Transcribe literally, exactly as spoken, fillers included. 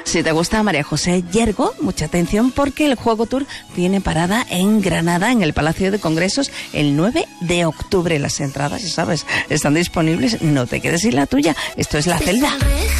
Si te gusta María José Yergo, mucha atención porque el Juego Tour tiene parada en Granada, en el Palacio de Congresos, el nueve de octubre. Las entradas, ya sabes, están disponibles. No te quedes sin la tuya. Esto es La Celda.